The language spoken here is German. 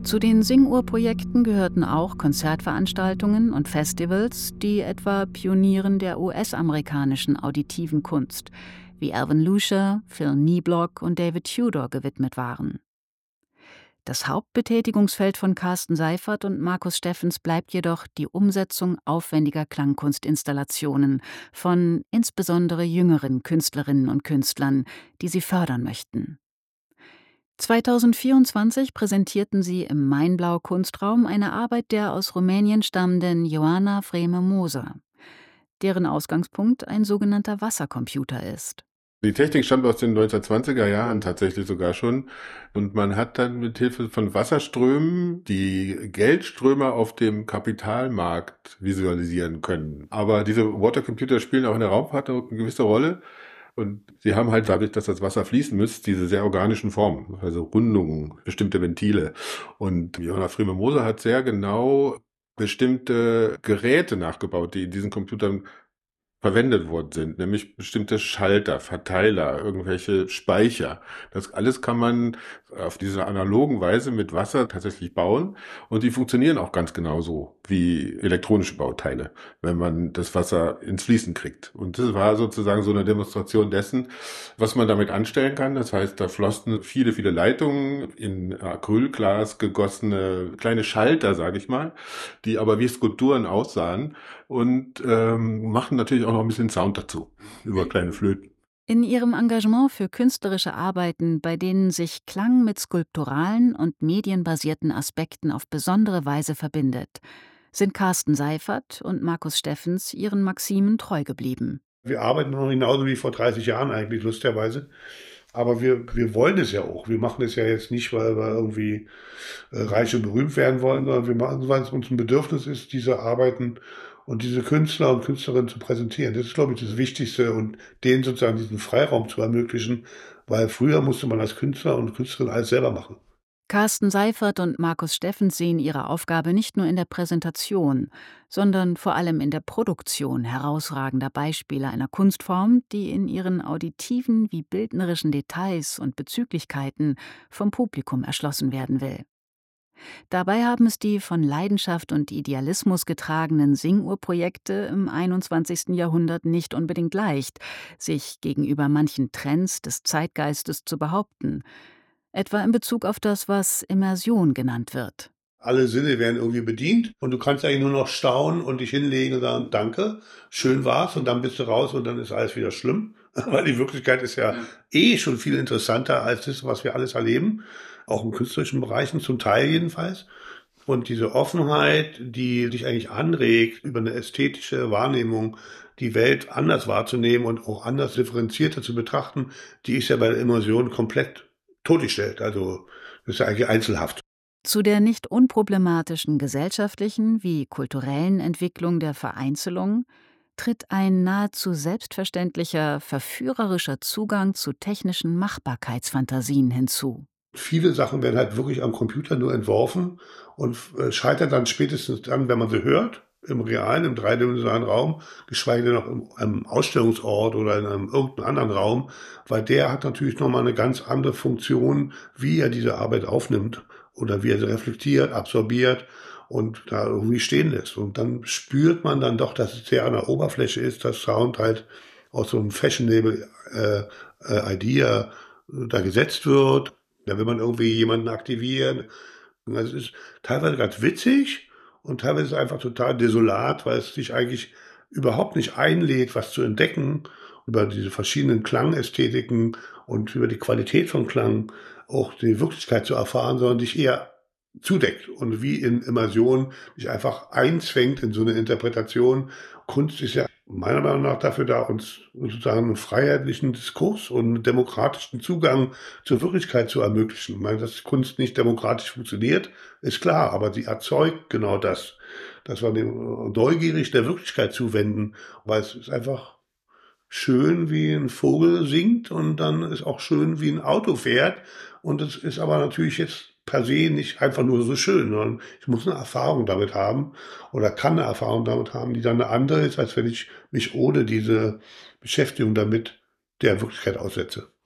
Zu den Singuhr-Projekten gehörten auch Konzertveranstaltungen und Festivals, die etwa Pionieren der US-amerikanischen auditiven Kunst wie Alvin Lucier, Phil Nieblock und David Tudor gewidmet waren. Das Hauptbetätigungsfeld von Carsten Seifert und Markus Steffens bleibt jedoch die Umsetzung aufwendiger Klangkunstinstallationen von insbesondere jüngeren Künstlerinnen und Künstlern, die sie fördern möchten. 2024 präsentierten sie im Mainblau Kunstraum eine Arbeit der aus Rumänien stammenden Ioana Freme-Moser, deren Ausgangspunkt ein sogenannter Wassercomputer ist. Die Technik stammt aus den 1920er Jahren tatsächlich sogar schon. Und man hat dann mit Hilfe von Wasserströmen die Geldströme auf dem Kapitalmarkt visualisieren können. Aber diese Watercomputer spielen auch in der Raumfahrt eine gewisse Rolle. Und sie haben halt dadurch, dass das Wasser fließen muss, diese sehr organischen Formen, also Rundungen, bestimmte Ventile. Und Johanna Freme-Moser hat sehr genau bestimmte Geräte nachgebaut, die in diesen Computern verwendet worden sind, nämlich bestimmte Schalter, Verteiler, irgendwelche Speicher. Das alles kann man auf diese analogen Weise mit Wasser tatsächlich bauen und die funktionieren auch ganz genauso wie elektronische Bauteile, wenn man das Wasser ins Fließen kriegt. Und das war sozusagen so eine Demonstration dessen, was man damit anstellen kann. Das heißt, da flossen viele, viele Leitungen in Acrylglas gegossene kleine Schalter, sage ich mal, die aber wie Skulpturen aussahen und machen natürlich auch noch ein bisschen Sound dazu, über kleine Flöten. In ihrem Engagement für künstlerische Arbeiten, bei denen sich Klang mit skulpturalen und medienbasierten Aspekten auf besondere Weise verbindet, sind Carsten Seifert und Markus Steffens ihren Maximen treu geblieben. Wir arbeiten noch genauso wie vor 30 Jahren eigentlich, lustigerweise. Aber wir wollen es ja auch. Wir machen es ja jetzt nicht, weil wir irgendwie reich und berühmt werden wollen, sondern wir machen es, weil es uns ein Bedürfnis ist, diese Arbeiten und diese Künstler und Künstlerinnen zu präsentieren. Das ist, glaube ich, das Wichtigste und denen sozusagen diesen Freiraum zu ermöglichen, weil früher musste man als Künstler und Künstlerin alles selber machen. Carsten Seifert und Markus Steffens sehen ihre Aufgabe nicht nur in der Präsentation, sondern vor allem in der Produktion herausragender Beispiele einer Kunstform, die in ihren auditiven wie bildnerischen Details und Bezüglichkeiten vom Publikum erschlossen werden will. Dabei haben es die von Leidenschaft und Idealismus getragenen Singuhr-Projekte im 21. Jahrhundert nicht unbedingt leicht, sich gegenüber manchen Trends des Zeitgeistes zu behaupten, etwa in Bezug auf das, was Immersion genannt wird. Alle Sinne werden irgendwie bedient und du kannst eigentlich nur noch staunen und dich hinlegen und sagen, danke, schön war's und dann bist du raus und dann ist alles wieder schlimm. Weil die Wirklichkeit ist ja schon viel interessanter als das, was wir alles erleben, auch in künstlerischen Bereichen, zum Teil jedenfalls. Und diese Offenheit, die dich eigentlich anregt, über eine ästhetische Wahrnehmung die Welt anders wahrzunehmen und auch anders differenzierter zu betrachten, die ist ja bei der Immersion komplett totgestellt. Also das ist ja eigentlich einzelhaft. Zu der nicht unproblematischen gesellschaftlichen wie kulturellen Entwicklung der Vereinzelung tritt ein nahezu selbstverständlicher, verführerischer Zugang zu technischen Machbarkeitsfantasien hinzu. Viele Sachen werden halt wirklich am Computer nur entworfen und scheitern dann spätestens dann, wenn man sie hört, im realen, im dreidimensionalen Raum, geschweige denn noch in einem Ausstellungsort oder in einem irgendeinem anderen Raum, weil der hat natürlich nochmal eine ganz andere Funktion, wie er diese Arbeit aufnimmt oder wie er sie reflektiert, absorbiert und da irgendwie stehen lässt. Und dann spürt man dann doch, dass es sehr an der Oberfläche ist, dass Sound halt aus so einem fashionable Idea da gesetzt wird. Da will man irgendwie jemanden aktivieren. Und das ist teilweise ganz witzig und teilweise ist es einfach total desolat, weil es sich eigentlich überhaupt nicht einlädt, was zu entdecken über diese verschiedenen Klangästhetiken und über die Qualität von Klang, auch die Wirklichkeit zu erfahren, sondern dich eher zudeckt und wie in Immersion dich einfach einzwängt in so eine Interpretation. Kunst ist ja meiner Meinung nach dafür da, uns sozusagen einen freiheitlichen Diskurs und einen demokratischen Zugang zur Wirklichkeit zu ermöglichen. Ich meine, dass Kunst nicht demokratisch funktioniert, ist klar, aber sie erzeugt genau das, dass wir dem neugierig der Wirklichkeit zuwenden, weil es ist einfach schön, wie ein Vogel singt und dann ist auch schön, wie ein Auto fährt und es ist aber natürlich jetzt per se nicht einfach nur so schön, sondern ich muss eine Erfahrung damit haben oder kann eine Erfahrung damit haben, die dann eine andere ist, als wenn ich mich ohne diese Beschäftigung damit der Wirklichkeit aussetze.